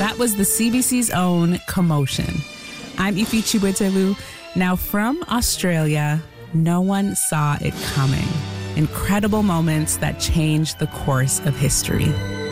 That was the CBC's own Commotion. I'm Ifi Chiwetelu. Now from Australia, no one saw it coming. Incredible moments that changed the course of history.